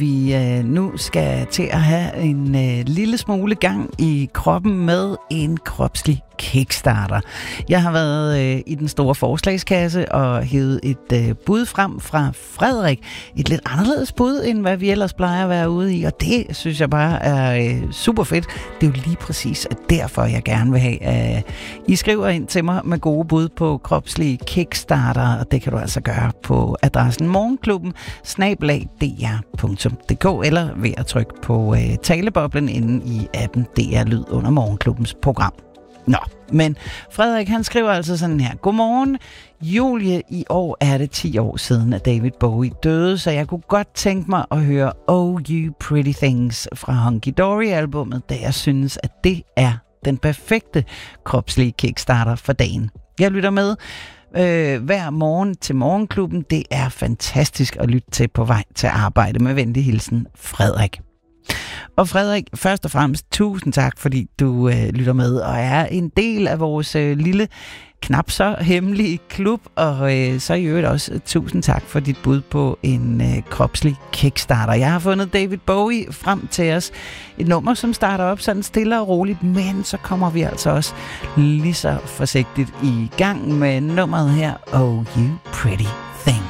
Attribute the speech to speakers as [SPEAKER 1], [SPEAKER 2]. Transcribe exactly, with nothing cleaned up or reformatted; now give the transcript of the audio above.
[SPEAKER 1] vi øh, nu skal til at have en øh, lille smule gang i kroppen med en kropslig kickstarter. Jeg har været øh, i den store forslagskasse og hævet et øh, bud frem fra Frederik. Et lidt anderledes bud, end hvad vi ellers plejer at være ude i, og det synes jeg bare er øh, super fedt. Det er jo lige præcis derfor, jeg gerne vil have, at øh, I skriver ind til mig med gode bud på kropslige kickstarter, og det kan du altså gøre på adressen morgenklubben snabel-a d r punktum d k eller ved at trykke på øh, taleboblen inde i appen D R Lyd under morgenklubbens program. Nå, men Frederik han skriver altså sådan her. Godmorgen, Julie. I år er det ti år siden, at David Bowie døde, så jeg kunne godt tænke mig at høre Oh You Pretty Things fra Hunky Dory-albummet, da jeg synes, at det er den perfekte kropslige kickstarter for dagen. Jeg lytter med øh, hver morgen til morgenklubben. Det er fantastisk at lytte til på vej til arbejde. Med venlig hilsen, Frederik. Og Frederik, først og fremmest tusind tak, fordi du øh, lytter med og er en del af vores øh, lille, knap så hemmelige klub. Og øh, så i øvrigt også tusind tak for dit bud på en øh, kropslig kickstarter. Jeg har fundet David Bowie frem til os. Et nummer, som starter op sådan stille og roligt, men så kommer vi altså også lige så forsigtigt i gang med nummeret her, Oh You Pretty Things.